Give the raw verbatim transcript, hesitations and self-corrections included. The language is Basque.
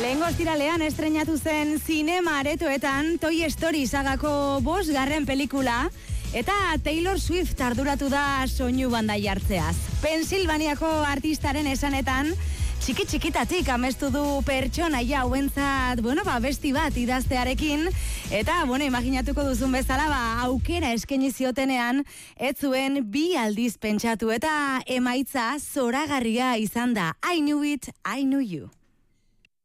Lehengo ostiralean estreinatu zen zinema aretoetan Toy Story sagako bosgarren pelikula eta Taylor Swift arduratu da soinu banda jartzeaz. Pensilvaniako artistaren esanetan, txiki txikitatik amestu du pertsonaia hauentzat, bueno, ba, besti bat idaztearekin, eta, bueno, imaginatuko duzun bezala, ba, aukera eskaini ziotenean, ez zuen bi aldiz pentsatu, eta emaitza zoragarria izan da. I knew it, I knew you.